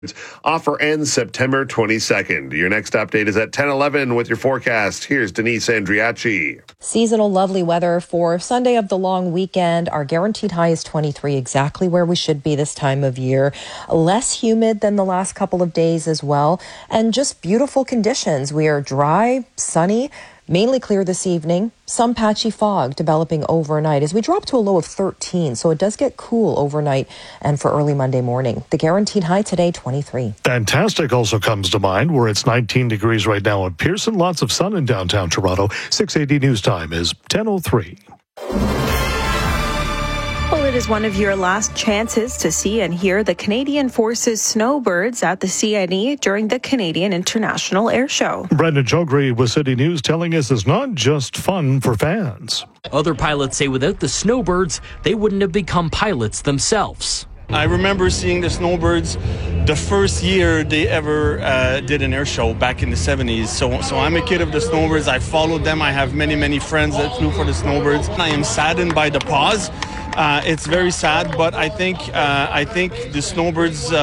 Offer ends September 22nd. Your next update is at 10:11 with your forecast. Here's Denise Andriachi. Seasonal lovely weather for Sunday of the long weekend. Our guaranteed high is 23, exactly where we should be this time of year. Less humid than the last couple of days as well. And just beautiful conditions. We are dry, sunny, mainly clear this evening. Some patchy fog developing overnight as we drop to a low of 13. So it does get cool overnight and for early Monday morning. The guaranteed high today, 23. Fantastic also comes to mind where it's 19 degrees right now in Pearson. Lots of sun in downtown Toronto. 680 news time is 10:03. Well, it is one of your last chances to see and hear the Canadian Forces snowbirds at the CNE during the Canadian International Air Show. Brendan Chogri with City News telling us it's not just fun for fans. Other pilots say without the snowbirds, they wouldn't have become pilots themselves. I remember seeing the snowbirds the first year they ever did an air show back in the 70s. So I'm a kid of the snowbirds. I followed them. I have many friends that flew for the snowbirds. I am saddened by the pause. It's very sad, but I think the snowbirds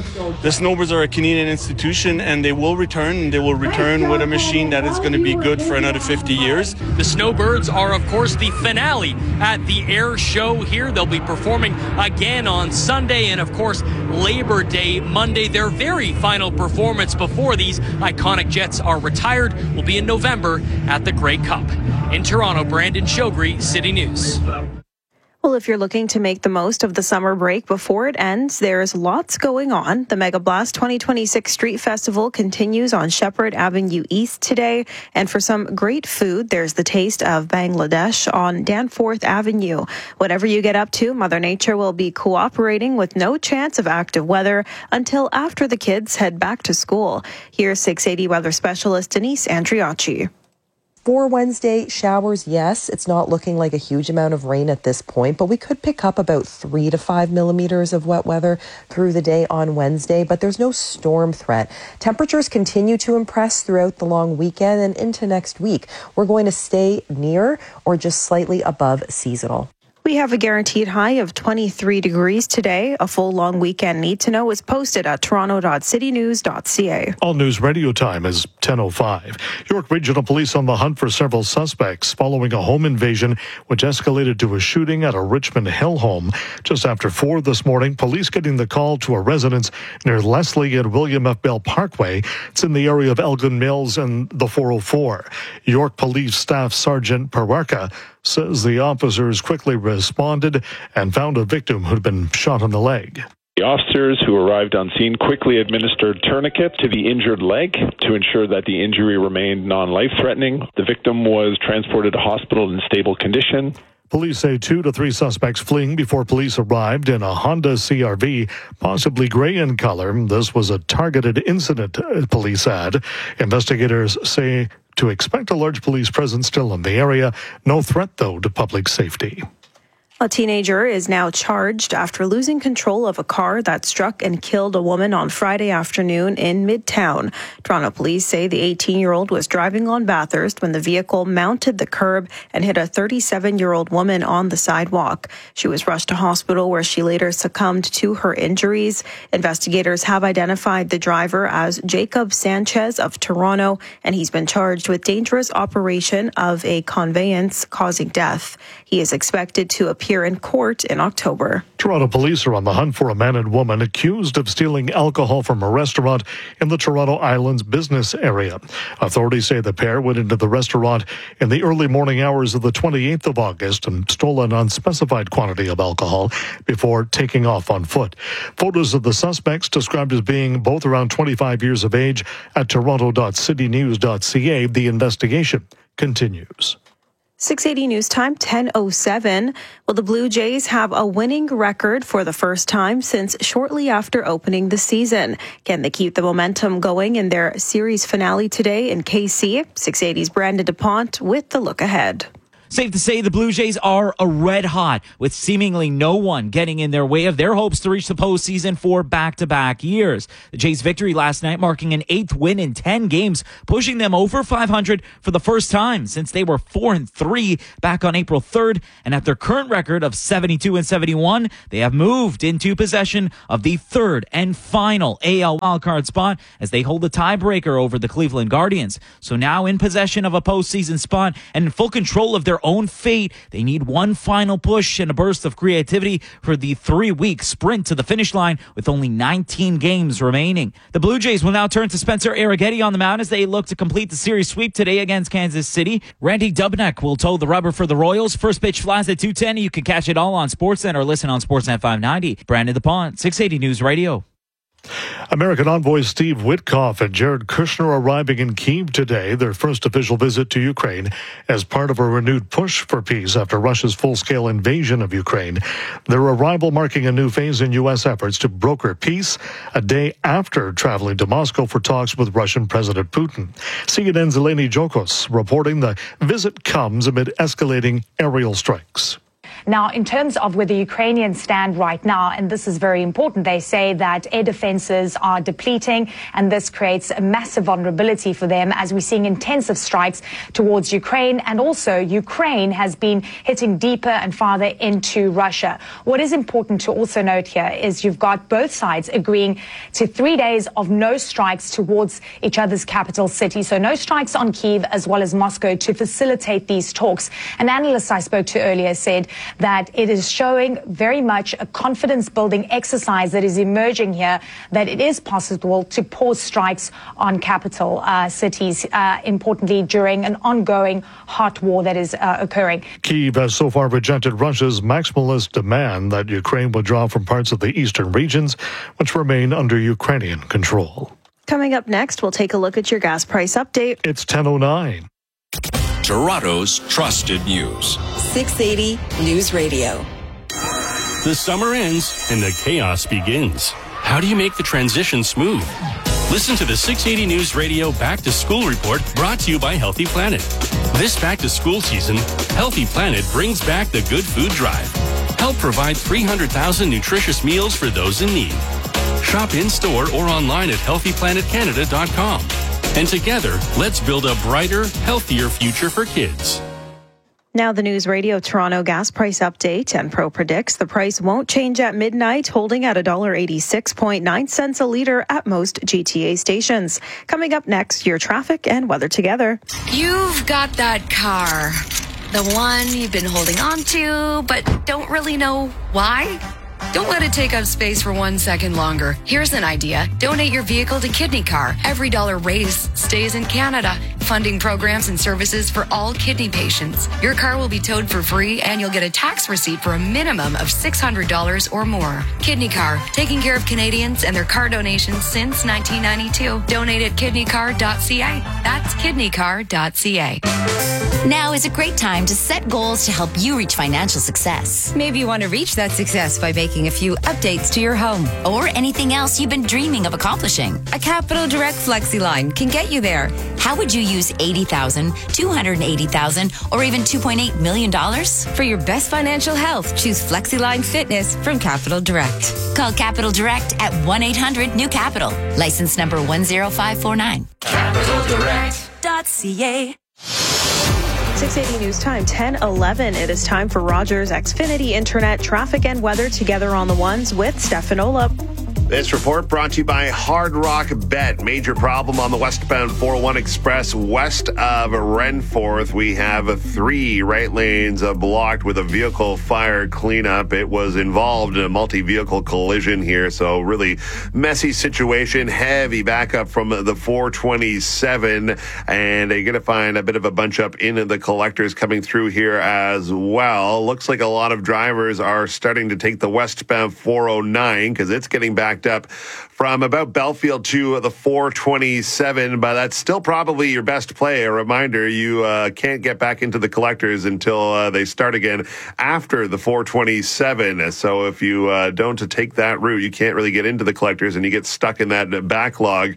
are a Canadian institution, and they will return. And they will return with a machine that is going to be good for another 50 years. The snowbirds are, of course, the finale at the air show here. They'll be performing again on Sunday, and of course, Labor Day Monday. Their very final performance before these iconic jets are retired will be in November at the Grey Cup. In Toronto, Brandon Chogri, City News. Well, if you're looking to make the most of the summer break before it ends, there's lots going on. The Mega Blast 2026 Street Festival continues on Shepherd Avenue East today. And for some great food, there's the Taste of Bangladesh on Danforth Avenue. Whatever you get up to, Mother Nature will be cooperating with no chance of active weather until after the kids head back to school. Here's 680 weather specialist Denise Andriachi. For Wednesday, showers, yes. It's not looking like a huge amount of rain at this point, but we could pick up about 3 to 5 millimeters of wet weather through the day on Wednesday, but there's no storm threat. Temperatures continue to impress throughout the long weekend and into next week. We're going to stay near or just slightly above seasonal. We have a guaranteed high of 23 degrees today. A full long weekend need to know is posted at toronto.citynews.ca. All news radio time is 10:05. York Regional Police on the hunt for several suspects following a home invasion which escalated to a shooting at a Richmond Hill home. Just after 4 this morning, police getting the call to a residence near Leslie and William F. Bell Parkway. It's in the area of Elgin Mills and the 404. York Police Staff Sergeant Perwarka says the officers quickly responded and found a victim who'd been shot on the leg. The officers who arrived on scene quickly administered tourniquet to the injured leg to ensure that the injury remained non-life-threatening. The victim was transported to hospital in stable condition. Police say 2 to 3 suspects fleeing before police arrived in a Honda CR-V, possibly gray in color. This was a targeted incident, police add. Investigators say to expect a large police presence still in the area. No threat, though, to public safety. A teenager is now charged after losing control of a car that struck and killed a woman on Friday afternoon in Midtown. Toronto police say the 18-year-old was driving on Bathurst when the vehicle mounted the curb and hit a 37-year-old woman on the sidewalk. She was rushed to hospital where she later succumbed to her injuries. Investigators have identified the driver as Jacob Sanchez of Toronto, and he's been charged with dangerous operation of a conveyance causing death. He is expected to appear in court in October. Toronto police are on the hunt for a man and woman accused of stealing alcohol from a restaurant in the Toronto Islands business area. Authorities say the pair went into the restaurant in the early morning hours of the 28th of August and stole an unspecified quantity of alcohol before taking off on foot. Photos of the suspects, described as being both around 25 years of age, at toronto.citynews.ca. The investigation continues. 680 News Time, 10:07. Well, the Blue Jays have a winning record for the first time since shortly after opening the season. Can they keep the momentum going in their series finale today in KC? 680's Brandon DuPont with the look ahead. Safe to say the Blue Jays are a red hot, with seemingly no one getting in their way of their hopes to reach the postseason for back-to-back years. The Jays' victory last night marking an 8th win in 10 games, pushing them over 500 for the first time since they were 4-3 back on April 3rd. And at their current record of 72-71, they have moved into possession of the third and final AL wildcard spot as they hold the tiebreaker over the Cleveland Guardians. So now in possession of a postseason spot and in full control of their own fate, they need one final push and a burst of creativity for the 3-week sprint to the finish line with only 19 games remaining. The Blue Jays will now turn to Spencer Arrighetti on the mound as they look to complete the series sweep today against Kansas City. Randy Dubnyk will toe the rubber for the Royals. First pitch flies at 2:10. You can catch it all on Sportsnet or listen on Sportsnet 590. Brandon DePont, 680 News Radio. American envoy Steve Witkoff and Jared Kushner arriving in Kyiv today, their first official visit to Ukraine as part of a renewed push for peace after Russia's full-scale invasion of Ukraine. Their arrival marking a new phase in U.S. efforts to broker peace a day after traveling to Moscow for talks with Russian President Putin. CNN's Eleni Jokos reporting the visit comes amid escalating aerial strikes. Now, in terms of where the Ukrainians stand right now, and this is very important, they say that air defenses are depleting, and this creates a massive vulnerability for them as we're seeing intensive strikes towards Ukraine. And also, Ukraine has been hitting deeper and farther into Russia. What is important to also note here is you've got both sides agreeing to 3 days of no strikes towards each other's capital city. So no strikes on Kyiv as well as Moscow to facilitate these talks. An analyst I spoke to earlier said that it is showing very much a confidence-building exercise that is emerging here, that it is possible to pause strikes on capital cities, importantly, during an ongoing hot war that is occurring. Kyiv has so far rejected Russia's maximalist demand that Ukraine withdraw from parts of the eastern regions, which remain under Ukrainian control. Coming up next, we'll take a look at your gas price update. It's 10:09. Toronto's trusted news. 680 News Radio. The summer ends and the chaos begins. How do you make the transition smooth? Listen to the 680 News Radio Back to School Report brought to you by Healthy Planet. This back to school season, Healthy Planet brings back the Good Food Drive. Help provide 300,000 nutritious meals for those in need. Shop in-store or online at healthyplanetcanada.com. And together, let's build a brighter, healthier future for kids. Now the News Radio Toronto gas price update. Enpro predicts the price won't change at midnight, holding at $1.86.9 a litre at most GTA stations. Coming up next, your traffic and weather together. You've got that car, the one you've been holding on to, but don't really know why. Don't let it take up space for 1 second longer. Here's an idea. Donate your vehicle to Kidney Car. Every dollar raised stays in Canada, funding programs and services for all kidney patients. Your car will be towed for free, and you'll get a tax receipt for a minimum of $600 or more. Kidney Car, taking care of Canadians and their car donations since 1992. Donate at kidneycar.ca. That's kidneycar.ca. Now is a great time to set goals to help you reach financial success. Maybe you want to reach that success by making a few updates to your home. Or anything else you've been dreaming of accomplishing. A Capital Direct FlexiLine can get you there. How would you use $80,000, $280,000, or even $2.8 million? For your best financial health, choose FlexiLine Fitness from Capital Direct. Call Capital Direct at 1-800-NEW-CAPITAL. License number 10549. CapitalDirect.ca. 680 News Time, 10:11. It is time for Rogers Xfinity Internet traffic and weather together on the ones with Stefan Olop. This report brought to you by Hard Rock Bet. Major problem on the westbound 401 Express west of Renforth. We have 3 right lanes blocked with a vehicle fire cleanup. It was involved in a multi-vehicle collision here, so really messy situation. Heavy backup from the 427, and you're going to find a bit of a bunch up in the collectors coming through here as well. Looks like a lot of drivers are starting to take the westbound 409 because it's getting backed up from about Belfield to the 427, but that's still probably your best play. A reminder, you can't get back into the collectors until they start again after the 427. So if you don't take that route, you can't really get into the collectors and you get stuck in that backlog.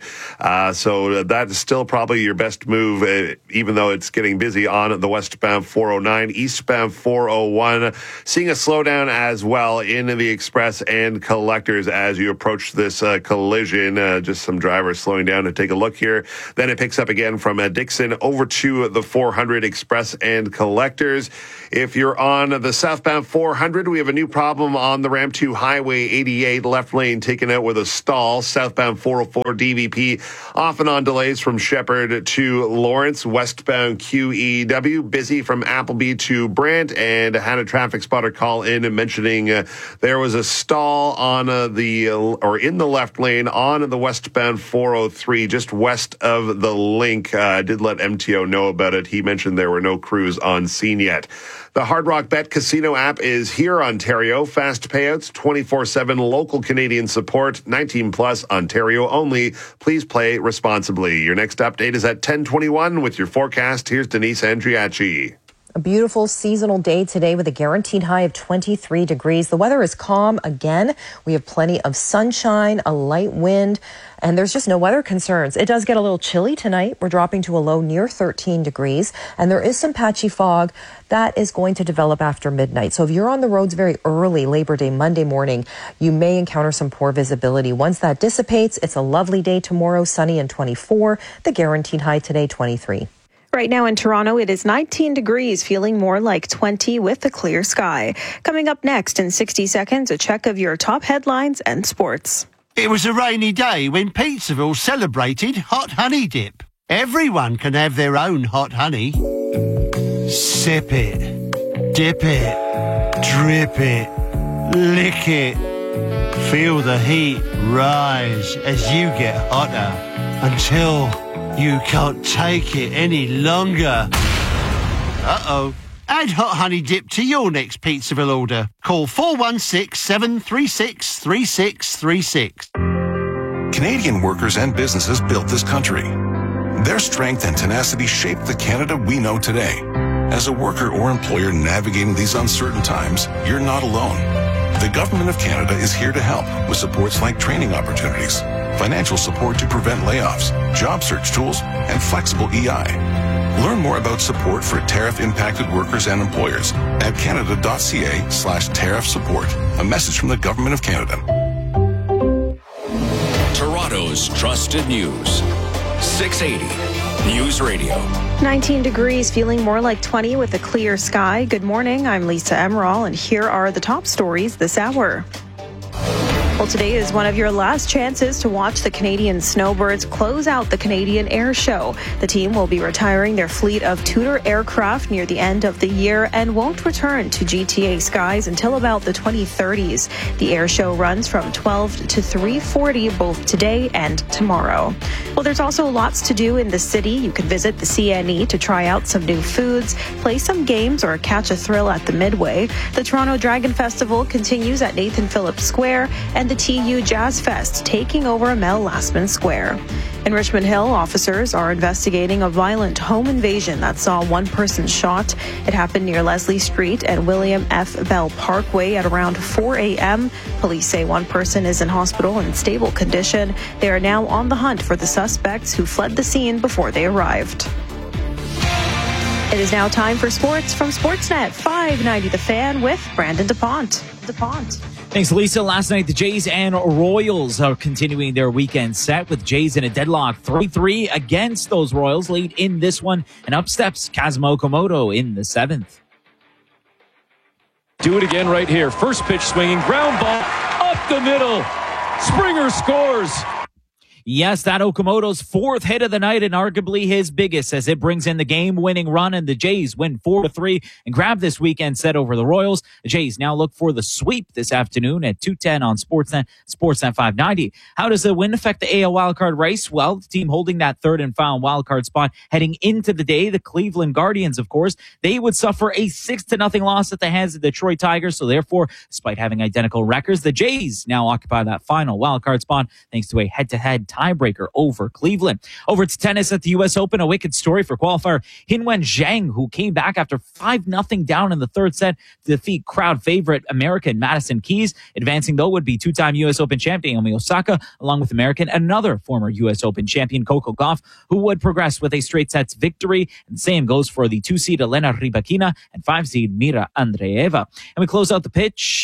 So that is still probably your best move, even though it's getting busy on the westbound 409, eastbound 401. Seeing a slowdown as well in the express and collectors as you approach this collision. Just some drivers slowing down to take a look here. Then it picks up again from Dixon over to the 400 express and collectors. If you're on the southbound 400, we have a new problem on the ramp to Highway 88, left lane taken out with a stall. Southbound 404 DVP off and on delays from Shepherd to Lawrence. Westbound QEW busy from Appleby to Brant, and had a traffic spotter call in and mentioning there was a stall on in the left lane on the westbound 403 just west of the link. I did let MTO know about it. He mentioned there were no crews on scene yet. The Hard Rock Bet Casino app is here, Ontario. Fast payouts, 24/7 local Canadian support, 19 plus, Ontario only. Please play responsibly. Your next update is at 10:21 with your forecast. Here's Denise Andriachi. A beautiful seasonal day today with a guaranteed high of 23 degrees. The weather is calm again. We have plenty of sunshine, a light wind, and there's just no weather concerns. It does get a little chilly tonight. We're dropping to a low near 13 degrees, and there is some patchy fog that is going to develop after midnight. So if you're on the roads very early, Labor Day, Monday morning, you may encounter some poor visibility. Once that dissipates, it's a lovely day tomorrow, sunny and 24. The guaranteed high today, 23. Right now in Toronto, it is 19 degrees, feeling more like 20 with a clear sky. Coming up next in 60 seconds, a check of your top headlines and sports. It was a rainy day when Pizzaville celebrated Hot Honey Dip. Everyone can have their own hot honey. Sip it, dip it, drip it, lick it. Feel the heat rise as you get hotter until you can't take it any longer. Uh-oh. Add Hot Honey Dip to your next Pizzaville order. Call 416-736-3636. Canadian workers and businesses built this country. Their strength and tenacity shaped the Canada we know today. As a worker or employer navigating these uncertain times, you're not alone. The Government of Canada is here to help with supports like training opportunities, financial support to prevent layoffs, job search tools, and flexible EI. Learn more about support for tariff-impacted workers and employers at canada.ca/tariff support. A message from the Government of Canada. Toronto's trusted news. 680 News Radio. 19 degrees, feeling more like 20 with a clear sky. Good morning, I'm Lisa Emerald, and here are the top stories this hour. Well, today is one of your last chances to watch the Canadian Snowbirds close out the Canadian Air Show. The team will be retiring their fleet of Tudor aircraft near the end of the year and won't return to GTA skies until about the 2030s. The air show runs from 12 to 3:40 both today and tomorrow. Well, there's also lots to do in the city. You can visit the CNE to try out some new foods, play some games, or catch a thrill at the Midway. The Toronto Dragon Festival continues at Nathan Phillips Square, and the TU Jazz Fest taking over Mel Lastman Square. In Richmond Hill, officers are investigating a violent home invasion that saw one person shot. It happened near Leslie Street and William F. Bell Parkway at around 4 a.m. Police say one person is in hospital in stable condition. They are now on the hunt for the suspects who fled the scene before they arrived. It is now time for sports from Sportsnet 590 The Fan with Brandon DuPont. Thanks, Lisa. Last night, the Jays and Royals are continuing their weekend set with Jays in a deadlock 3-3 against those Royals late in this one. And up steps Kazuma Okamoto in the 7th. Do it again right here. First pitch swinging, ground ball up the middle. Springer scores. Yes, that Okamoto's fourth hit of the night and arguably his biggest as it brings in the game-winning run, and the Jays win 4-3 and grab this weekend set over the Royals. The Jays now look for the sweep this afternoon at 2:10 on Sportsnet 590. How does the win affect the AL wildcard race? Well, the team holding that third and final wildcard spot heading into the day, the Cleveland Guardians, of course, they would suffer a 6-0 loss at the hands of the Detroit Tigers. So therefore, despite having identical records, the Jays now occupy that final wildcard spot thanks to a head-to-head tiebreaker over Cleveland. Over to tennis at the U.S. Open, a wicked story for qualifier Hinwen Zhang, who came back after 5-0 down in the third set to defeat crowd favorite American Madison Keys. Advancing, though, would be two-time U.S. Open champion Naomi Osaka, along with American, another former U.S. Open champion Coco Gauff, who would progress with a straight sets victory. And the same goes for the 2-seed Elena Rybakina and 5-seed Mira Andreeva. And we close out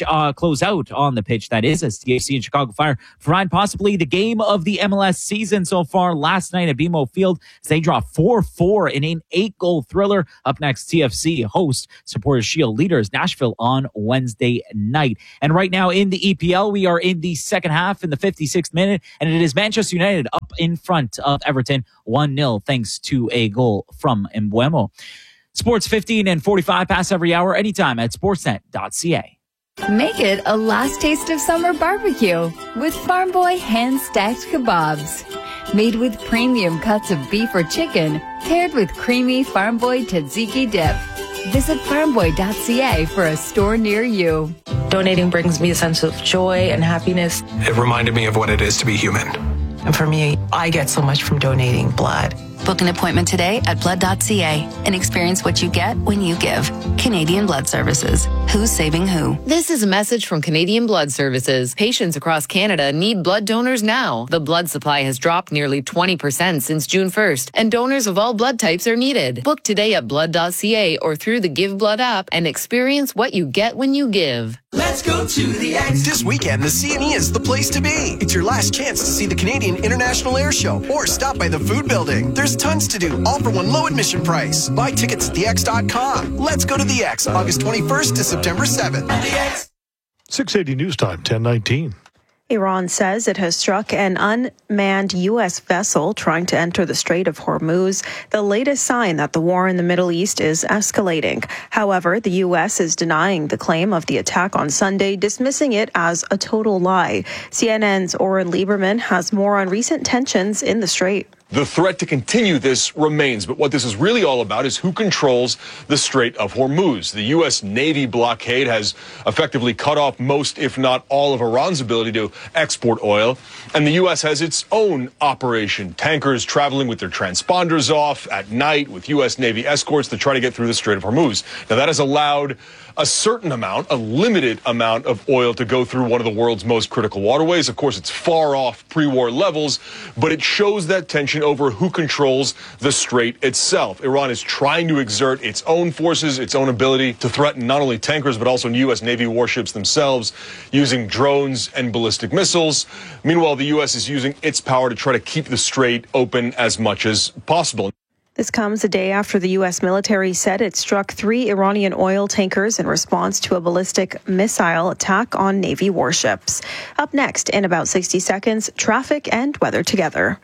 on the pitch, that is, as TFC and Chicago Fire provide possibly the game of the MLS season so far last night at BMO Field as they draw 4-4 in an 8-goal thriller. Up next, TFC host Supporters Shield leaders Nashville on Wednesday night. And right now in the EPL, we are in the second half in the 56th minute, and it is Manchester United up in front of Everton 1-0 thanks to a goal from Mbeumo. Sports 15 and 45 pass every hour anytime at sportsnet.ca. Make it a last taste of summer barbecue with Farm Boy hand-stacked kebabs. Made with premium cuts of beef or chicken, paired with creamy Farm Boy tzatziki dip. Visit farmboy.ca for a store near you. Donating brings me a sense of joy and happiness. It reminded me of what it is to be human. And for me, I get so much from donating blood. Book an appointment today at blood.ca and experience what you get when you give. Canadian Blood Services. Who's saving who? This is a message from Canadian Blood Services. Patients across Canada need blood donors now. The blood supply has dropped nearly 20% since June 1st, and donors of all blood types are needed. Book today at blood.ca or through the Give Blood app and experience what you get when you give. Let's go to the X. This weekend, the CNE is the place to be. It's your last chance to see the Canadian International Air Show or stop by the food building. There's tons to do, all for one low admission price. Buy tickets at thex.com. Let's go to the X, August 21st to September 7th. The X. 680 News Time, 10:19. Iran says it has struck an unmanned U.S. vessel trying to enter the Strait of Hormuz, the latest sign that the war in the Middle East is escalating. However, the U.S. is denying the claim of the attack on Sunday, dismissing it as a total lie. CNN's Oren Lieberman has more on recent tensions in the Strait. The threat to continue this remains, but what this is really all about is who controls the Strait of Hormuz. The U.S. Navy blockade has effectively cut off most, if not all, of Iran's ability to export oil, and the U.S. has its own operation. Tankers traveling with their transponders off at night with U.S. Navy escorts to try to get through the Strait of Hormuz. Now, that has allowed a certain amount, a limited amount of oil to go through one of the world's most critical waterways. Of course, it's far off pre-war levels, but it shows that tension over who controls the strait itself. Iran is trying to exert its own forces, its own ability to threaten not only tankers, but also U.S. Navy warships themselves using drones and ballistic missiles. Meanwhile, the U.S. is using its power to try to keep the strait open as much as possible. This comes a day after the U.S. military said it struck 3 Iranian oil tankers in response to a ballistic missile attack on Navy warships. Up next, in about 60 seconds, traffic and weather together.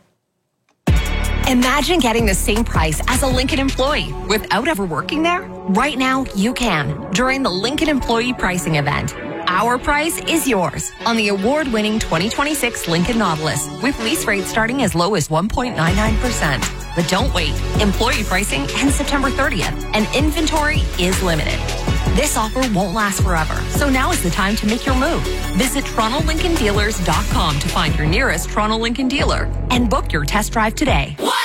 Imagine getting the same price as a Lincoln employee without ever working there. Right now, you can during the Lincoln Employee Pricing Event. Our price is yours on the award-winning 2026 Lincoln Nautilus with lease rates starting as low as 1.99%. But don't wait. Employee pricing ends September 30th, and inventory is limited. This offer won't last forever, so now is the time to make your move. Visit TorontoLincolnDealers.com to find your nearest Toronto Lincoln dealer and book your test drive today. What?